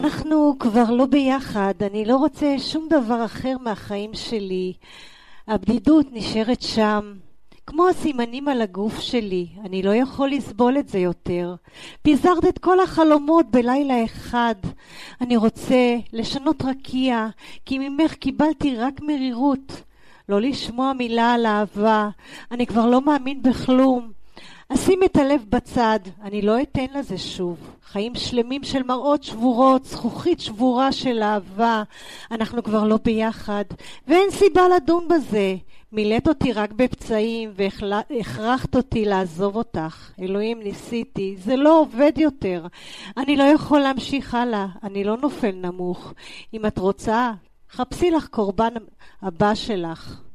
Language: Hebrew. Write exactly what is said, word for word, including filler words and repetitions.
אנחנו כבר לא ביחד, אני לא רוצה שום דבר אחר מהחיים שלי. הבדידות נשארת שם, כמו הסימנים על הגוף שלי. אני לא יכול לסבול את זה יותר. פיזרת את כל החלומות בלילה אחד. אני רוצה לשנות רקיע, כי ממך קיבלתי רק מרירות. לא לשמוע מילה על אהבה, אני כבר לא מאמין בכלום. אשים את הלב בצד, אני לא אתן לזה שוב. חיים שלמים של מראות שבורות, זכוכית שבורה של אהבה. אנחנו כבר לא ביחד, ואין סיבה לדון בזה. מילאת אותי רק בפצעים, והכרחת אותי לעזוב אותך. אלוהים, ניסיתי, זה לא עובד יותר. אני לא יכול להמשיך הלאה, אני לא נופל נמוך. אם את רוצה, חפשי לך קורבן הבא שלך.